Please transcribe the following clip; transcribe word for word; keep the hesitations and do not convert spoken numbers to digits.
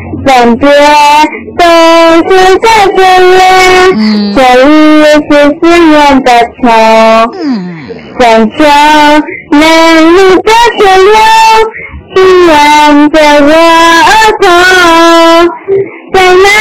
分别都是在这月， 嗯这里也是思念的愁。 嗯， 山中南路的水流，依然着我额头，在那